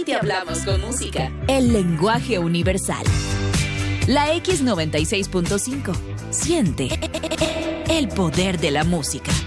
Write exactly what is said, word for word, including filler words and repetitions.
te hablamos con música. El lenguaje universal. La X noventa y seis punto cinco. Siente el poder de la música.